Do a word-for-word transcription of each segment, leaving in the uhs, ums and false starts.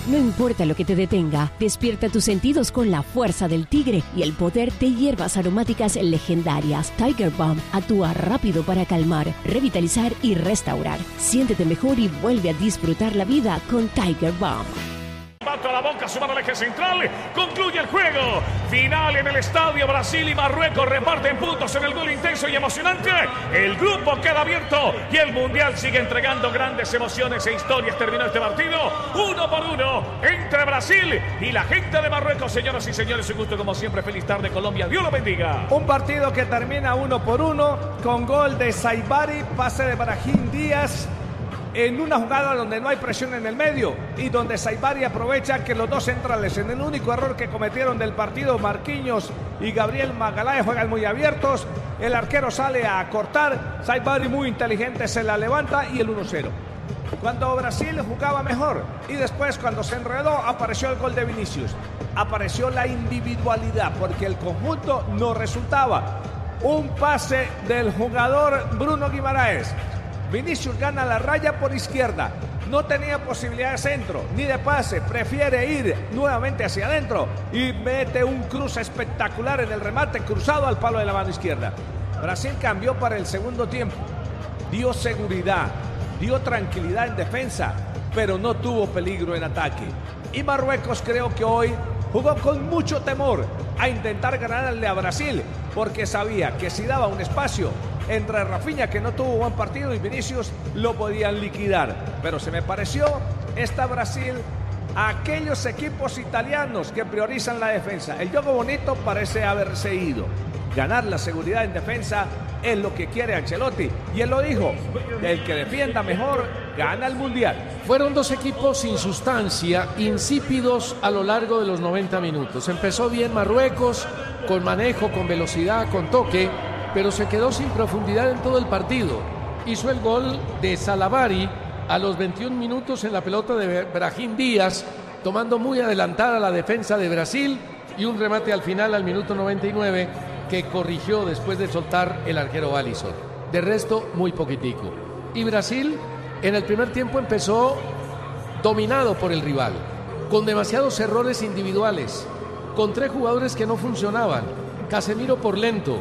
No importa lo que te detenga, despierta tus sentidos con la fuerza del tigre y el poder de hierbas aromáticas legendarias. Tiger Balm actúa rápido para calmar, revitalizar y restaurar. Siéntete mejor y vuelve a disfrutar la vida con Tiger Balm. Bato a la boca, sumando al eje central. Concluye el juego. Final en el estadio. Brasil y Marruecos reparten puntos en el gol intenso y emocionante. El grupo queda abierto y el mundial sigue entregando grandes emociones e historias. Terminó este partido uno por uno entre Brasil y la gente de Marruecos. Señoras y señores, un gusto como siempre. Feliz tarde, Colombia. Dios lo bendiga. Un partido que termina uno por uno con gol de Saibari, pase de Brahim Díaz, en una jugada donde no hay presión en el medio y donde Saibari aprovecha que los dos centrales, en el único error que cometieron del partido, Marquinhos y Gabriel Magalhães, juegan muy abiertos. El arquero sale a cortar, Saibari muy inteligente se la levanta y el uno cero. Cuando Brasil jugaba mejor y después cuando se enredó apareció el gol de Vinicius. Apareció la individualidad porque el conjunto no resultaba. Un pase del jugador Bruno Guimaraes. Vinicius gana la raya por izquierda, no tenía posibilidad de centro ni de pase, prefiere ir nuevamente hacia adentro y mete un cruce espectacular en el remate cruzado al palo de la mano izquierda. Brasil cambió para el segundo tiempo, dio seguridad, dio tranquilidad en defensa, pero no tuvo peligro en ataque. Y Marruecos creo que hoy jugó con mucho temor a intentar ganarle a Brasil, porque sabía que si daba un espacio entre Rafinha, que no tuvo buen partido, y Vinicius, lo podían liquidar. Pero se me pareció esta Brasil a aquellos equipos italianos que priorizan la defensa. El juego bonito parece haberse ido. Ganar la seguridad en defensa es lo que quiere Ancelotti. Y él lo dijo, el que defienda mejor gana el Mundial. Fueron dos equipos sin sustancia, insípidos a lo largo de los noventa minutos. Empezó bien Marruecos, con manejo, con velocidad, con toque, pero se quedó sin profundidad en todo el partido. Hizo el gol de Saibari a los veintiún minutos en la pelota de Brahim Díaz, tomando muy adelantada la defensa de Brasil, y un remate al final al minuto noventa y nueve que corrigió después de soltar el arquero Alisson. De resto, muy poquitico. Y Brasil en el primer tiempo empezó dominado por el rival, con demasiados errores individuales, con tres jugadores que no funcionaban: Casemiro por lento,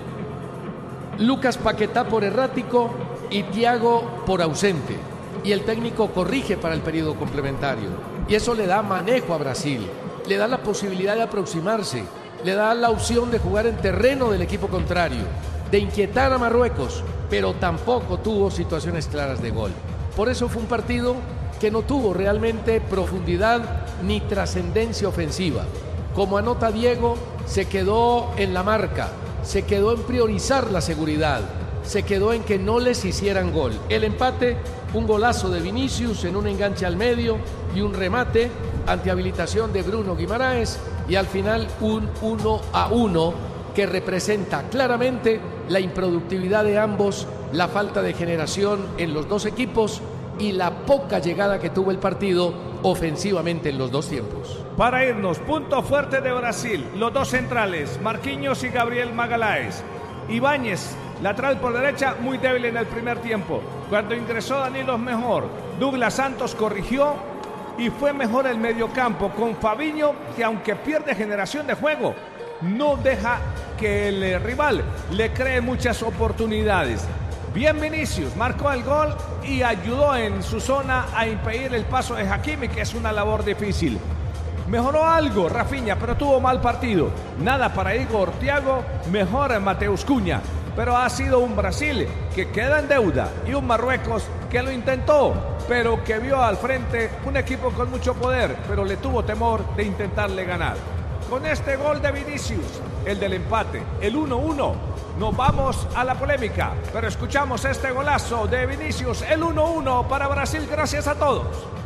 Lucas Paquetá por errático y Thiago por ausente. Y el técnico corrige para el periodo complementario. Y eso le da manejo a Brasil, le da la posibilidad de aproximarse, le da la opción de jugar en terreno del equipo contrario, de inquietar a Marruecos, pero tampoco tuvo situaciones claras de gol. Por eso fue un partido que no tuvo realmente profundidad ni trascendencia ofensiva. Como anota Diego, se quedó en la marca, se quedó en priorizar la seguridad, se quedó en que no les hicieran gol. El empate, un golazo de Vinicius en un enganche al medio y un remate ante habilitación de Bruno Guimaraes, y al final un uno a uno que representa claramente la improductividad de ambos, la falta de generación en los dos equipos y la poca llegada que tuvo el partido ofensivamente en los dos tiempos. Para irnos, punto fuerte de Brasil, los dos centrales, Marquinhos y Gabriel Magalhães. Ibáñez, lateral por derecha, muy débil en el primer tiempo. Cuando ingresó Danilo mejor. Douglas Santos corrigió y fue mejor el mediocampo con Fabinho, que aunque pierde generación de juego, no deja que el rival le cree muchas oportunidades. Bien Vinicius, marcó el gol y ayudó en su zona a impedir el paso de Hakimi, que es una labor difícil. Mejoró algo Rafinha, pero tuvo mal partido. Nada para Igor Thiago, mejor Mateus Cunha. Pero ha sido un Brasil que queda en deuda y un Marruecos que lo intentó, pero que vio al frente un equipo con mucho poder, pero le tuvo temor de intentarle ganar. Con este gol de Vinicius, el del empate, el uno uno, nos vamos a la polémica, pero escuchamos este golazo de Vinicius, el uno uno para Brasil. Gracias a todos.